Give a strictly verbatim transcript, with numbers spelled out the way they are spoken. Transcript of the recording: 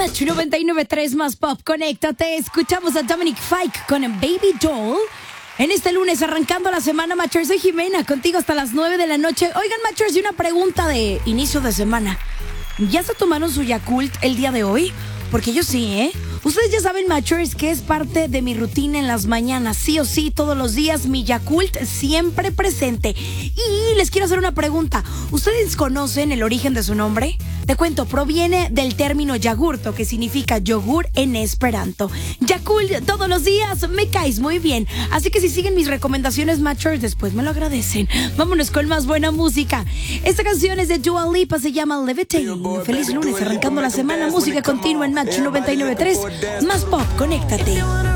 Match noventa y nueve punto tres más pop, conéctate. Escuchamos a Dominic Fike con Baby Doll. En este lunes, arrancando la semana, Matchers, soy Jimena, contigo hasta las nueve de la noche. Oigan, Matchers, y una pregunta de inicio de semana. ¿Ya se tomaron su Yakult el día de hoy? Porque yo sí, ¿eh? Ustedes ya saben, Matchers, que es parte de mi rutina en las mañanas. Sí o sí, todos los días, mi Yakult siempre presente. Y les quiero hacer una pregunta. ¿Ustedes conocen el origen de su nombre? Te cuento, proviene del término yagurto, que significa yogur en esperanto. Yakult, todos los días, me caes muy bien. Así que si siguen mis recomendaciones, Matchers, después me lo agradecen. Vámonos con más buena música. Esta canción es de Dua Lipa, se llama Levitate. Feliz lunes, arrancando la semana. Música continua en Match noventa y nueve punto tres. Más pop, conéctate.